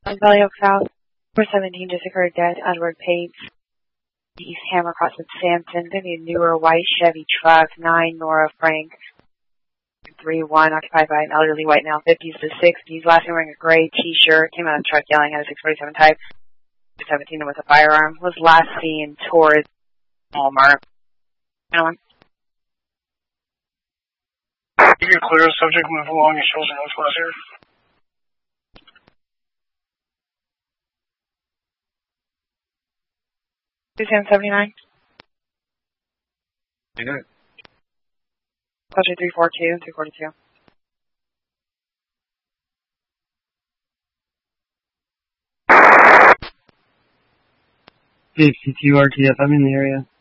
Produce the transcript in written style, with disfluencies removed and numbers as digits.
Valley Oak South, 417 just occurred death, Edward Pates, East Hammer Crossing Sampson, going to be a newer white Chevy truck, 9 Nora Frank, 3-1, occupied by an elderly white male, 50s to 60s, last name wearing a gray t-shirt, came out of the truck yelling at a 647 type, 17 with a firearm, was last seen towards Walmart. Anyone? You can clear the subject, move along, and show some last here. Suzanne 79. You got it. Pleasure 342, 342. Hey, CTU RTF, I'm in the area.